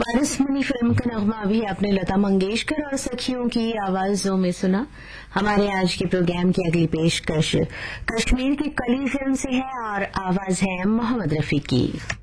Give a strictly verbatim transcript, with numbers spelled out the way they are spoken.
पारसमणि film का नगमा अभी आपने लता मंगेशकर और सखियों की आवाजों में सुना। हमारे आज के प्रोग्राम की अगली पेशकश कश्मीर की कली फिल्म से है और आवाज है मोहम्मद रफी की।